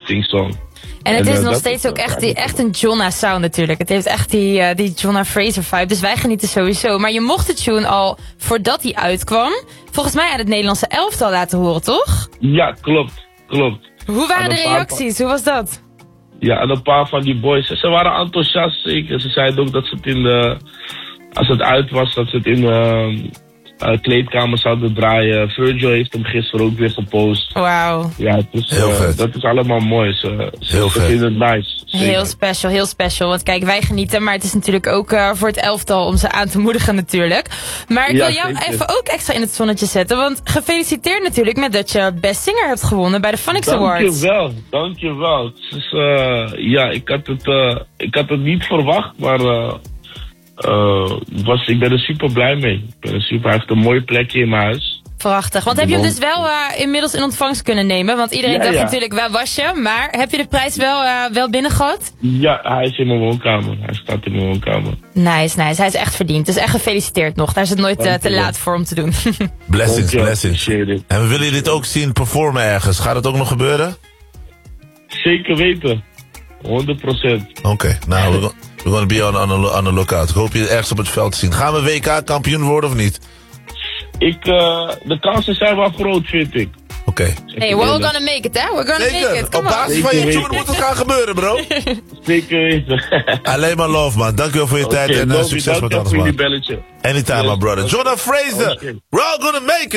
uplifting song. En het is nog steeds ook echt een Jonna sound natuurlijk. Het heeft echt die Jonna Fraser vibe. Dus wij genieten sowieso. Maar je mocht de tune al, voordat hij uitkwam, volgens mij aan het Nederlandse elftal laten horen, toch? Ja, klopt. Hoe waren de reacties? Hoe was dat? Ja, en een paar van die boys, ze waren enthousiast zeker. Ze zeiden ook dat ze het als het uit was, dat ze het in de kleedkamer zouden draaien. Virgil heeft hem gisteren ook weer gepost. Wauw. Ja, het is, dat is allemaal mooi. Ze vinden het nice. Zeker. Heel special. Want kijk, wij genieten, maar het is natuurlijk ook voor het elftal om ze aan te moedigen natuurlijk. Maar ik wil jou even ook extra in het zonnetje zetten, want gefeliciteerd natuurlijk met dat je Best Singer hebt gewonnen bij de Phonics Awards. Dankjewel. Het is, ik had het niet verwacht, maar ik ben er super blij mee. Hij heeft een mooi plekje in mijn huis. Prachtig. Want heb je hem dus wel inmiddels in ontvangst kunnen nemen? Want iedereen dacht natuurlijk, waar was je? Maar heb je de prijs wel binnen gehad? Ja, hij is in mijn woonkamer. Hij staat in mijn woonkamer. Nice. Hij is echt verdiend. Dus echt gefeliciteerd nog. Daar is het nooit te laat voor om te doen. Blessings. En we willen dit ook zien performen ergens. Gaat het ook nog gebeuren? Zeker weten. 100%. Oké, nou, we're gonna be on the lookout. Ik hoop je ergens op het veld te zien. Gaan we WK kampioen worden of niet? De kansen zijn wel groot, vind ik. Oké. Hey, we're all gonna make it, hè? We're gonna make it. Op basis van je tune moet het gaan gebeuren, bro. Zeker weten. Alleen maar love, man. Dankjewel voor je tijd en succes met alles, man. Anytime, my brother. Jonna Fraser, we're all gonna make it.